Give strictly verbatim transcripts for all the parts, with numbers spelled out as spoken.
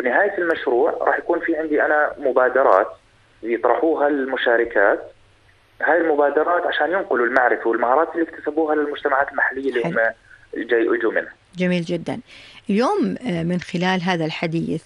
وبنهاية المشروع راح يكون في عندي أنا مبادرات يطرحوها المشاركات. هاي المبادرات عشان ينقلوا المعرفة والمهارات اللي اكتسبوها للمجتمعات المحلية اللي هم جاي يجوا منها. جميل جدا. اليوم من خلال هذا الحديث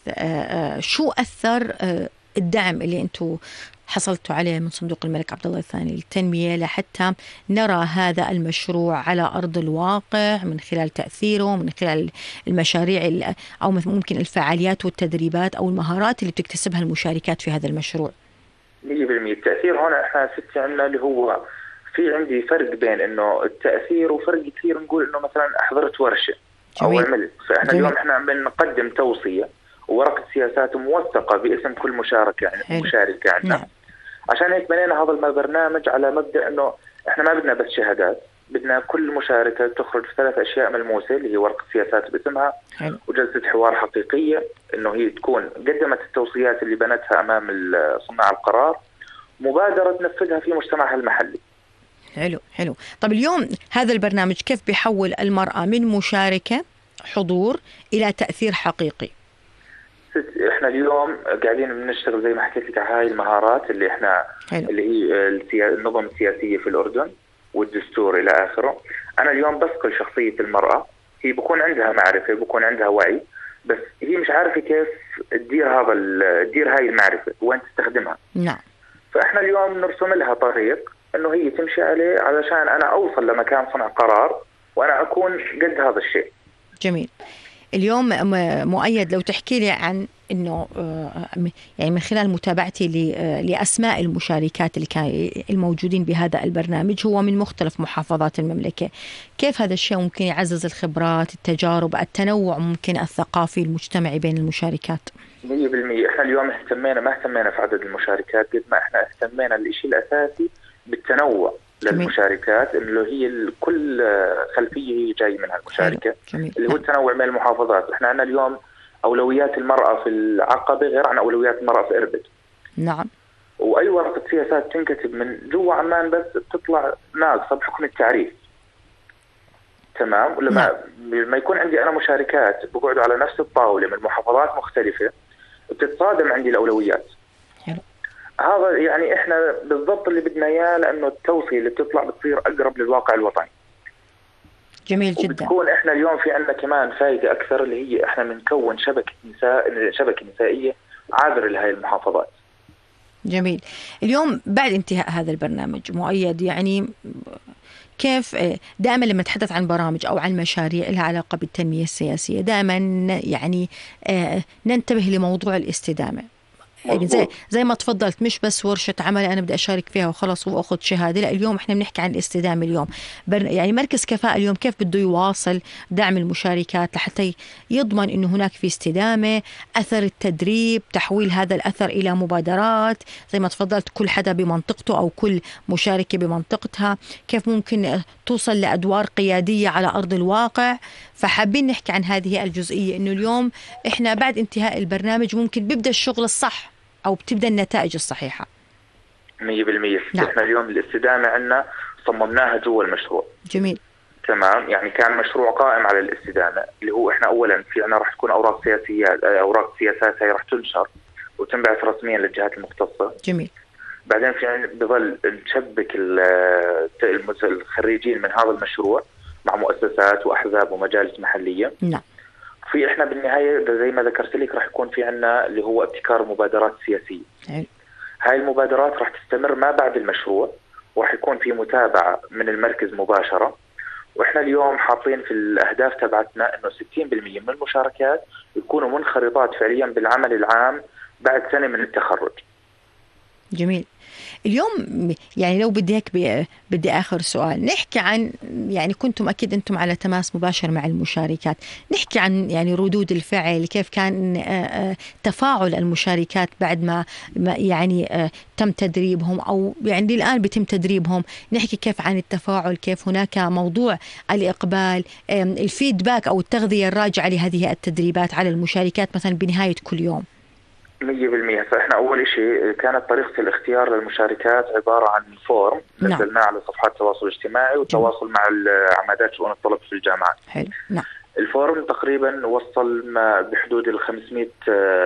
شو أثر الدعم اللي أنتم حصلتوا عليه من صندوق الملك عبد الله الثاني للتنمية لحتى نرى هذا المشروع على أرض الواقع من خلال تأثيره، من خلال المشاريع أو ممكن الفعاليات والتدريبات أو المهارات اللي بتكتسبها المشاركات في هذا المشروع؟ مية بالمية التأثير هون احنا ستي عنا اللي هو في عندي فرق بين انه التأثير وفرق كثير نقول انه مثلا احضرت ورشة جميل. او عملت. فاحنا جميل. اليوم احنا عم نقدم توصية وورقة سياسات موثقة باسم كل مشارك يعني حلو. مشاركة عندنا. نعم. عشان هيك بنينا هذا البرنامج على مبدأ انه احنا ما بدنا بس شهادات، بدنا كل مشاركة تخرج ثلاث اشياء ملموسة اللي هي ورقة سياسات باسمها حلو. وجلسة حوار حقيقية انه هي تكون قدمت التوصيات اللي بنتها امام صناع القرار، مبادرة تنفذها في مجتمعها المحلي. حلو حلو. طب اليوم هذا البرنامج كيف بيحول المرأة من مشاركة حضور إلى تأثير حقيقي؟ احنا اليوم قاعدين بنشتغل زي ما حكيت لك على هاي المهارات اللي احنا حلو. اللي هي النظم السياسية في الأردن والدستور إلى آخره. أنا اليوم بسقل شخصية المرأة، هي بكون عندها معرفة بكون عندها وعي، بس هي مش عارفة كيف تدير هذا تدير هاي المعرفة وين تستخدمها. نعم. فإحنا اليوم نرسم لها طريق إنه هي تمشي عليه علشان أنا أوصل لمكان صنع قرار وأنا أكون قد هذا الشيء. جميل. اليوم مؤيد لو تحكي لي عن إنه يعني من خلال متابعتي لأسماء المشاركات اللي كانوا الموجودين بهذا البرنامج هو من مختلف محافظات المملكة، كيف هذا الشيء ممكن يعزز الخبرات، التجارب، التنوع ممكن الثقافي المجتمعي بين المشاركات؟ مية بالمية احنا اليوم اهتمينا ما اهتمينا في عدد المشاركات قد ما احنا اهتمينا الاشي الاساسي بالتنوع للمشاركات، انه هي كل خلفيه هي جاي منها المشاركه. جميل. اللي هو التنوع بين المحافظات. احنا عندنا اليوم اولويات المراه في العقبه غير عن اولويات المراه في اربد. نعم. واي ورقه سياسات تنكتب من جوا عمان بس بتطلع ناقصه بحكم التعريف. تمام. ولما لما يكون عندي انا مشاركات بقعدوا على نفس الطاوله من محافظات مختلفه بتتصادم عندي الاولويات. حلو. هذا يعني احنا بالضبط اللي بدنا اياه، لانه التوصية اللي بتطلع بتصير اقرب للواقع الوطني. جميل جدا. وبتكون احنا اليوم في عندنا كمان فائده اكثر اللي هي احنا بنكون شبكه نساء شبكه نسائيه عابره لهي المحافظات. جميل. اليوم بعد انتهاء هذا البرنامج مؤيد يعني كيف دائما لما نتحدث عن برامج أو عن مشاريع لها علاقة بالتنمية السياسية دائما يعني ننتبه لموضوع الاستدامة. يعني زي زي ما تفضلت مش بس ورشة عمل أنا بدي أشارك فيها وخلص وأخذ شهادة، لا اليوم إحنا بنحكي عن الاستدامة. اليوم يعني مركز كفاءة اليوم كيف بده يواصل دعم المشاركات لحتى يضمن إنه هناك في استدامة، أثر التدريب، تحويل هذا الأثر إلى مبادرات زي ما تفضلت كل حدا بمنطقته أو كل مشاركة بمنطقتها، كيف ممكن توصل لأدوار قيادية على أرض الواقع. فحابين نحكي عن هذه الجزئية إنه اليوم إحنا بعد انتهاء البرنامج ممكن بيبدأ الشغل الصح أو بتبدأ النتائج الصحيحة. مية بالمية. نعم. إحنا اليوم الاستدامة عنا صممناها جوا المشروع. جميل. تمام. يعني كان مشروع قائم على الاستدامة اللي هو إحنا أولا في عنا راح تكون أوراق سياسية أوراق سياسات هي راح تنشر وتنبعث رسميا للجهات المختصة. جميل. بعدين في عنا بظل نشبك الخريجين من هذا المشروع مع مؤسسات وأحزاب ومجالس محلية. نعم. في إحنا بالنهاية زي ما ذكرت لك راح يكون في عنا اللي هو ابتكار مبادرات سياسية. حلو. هاي المبادرات راح تستمر ما بعد المشروع وراح يكون في متابعة من المركز مباشرة. وإحنا اليوم حاطين في الأهداف تبعتنا إنه ستين بالمية من المشاركات يكونوا منخرطات فعليا بالعمل العام بعد سنة من التخرج. جميل. اليوم يعني لو بدي هيك بدي آخر سؤال نحكي عن يعني كنتم أكيد أنتم على تماس مباشر مع المشاركات، نحكي عن يعني ردود الفعل، كيف كان تفاعل المشاركات بعد ما يعني تم تدريبهم أو يعني الآن بيتم تدريبهم، نحكي كيف عن التفاعل، كيف هناك موضوع الإقبال، الفيدباك أو التغذية الراجعة لهذه التدريبات على المشاركات مثلا بنهاية كل يوم. مية بالمية. فإحنا أول شيء كانت طريقة الاختيار للمشاركات عبارة عن فورم نزلناه على صفحات التواصل الاجتماعي والتواصل مع عمادات شؤون الطلب في الجامعات. حلو. نعم. الفورم تقريبا وصل ما بحدود الخمسمائة